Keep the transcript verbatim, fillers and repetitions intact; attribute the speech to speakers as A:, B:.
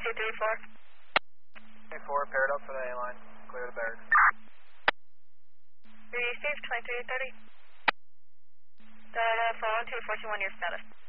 A: two three four.
B: three four, paired up for the A-line. Clear the barracks.
A: Receive twenty-three thirty. Data four one two, four two one, your status.